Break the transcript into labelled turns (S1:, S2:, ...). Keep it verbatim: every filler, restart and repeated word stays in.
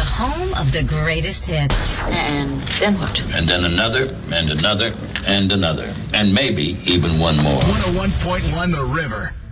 S1: home of the greatest hits.
S2: And then what?
S3: And then another, and another, and another. And maybe even one more.
S4: one oh one point one The River.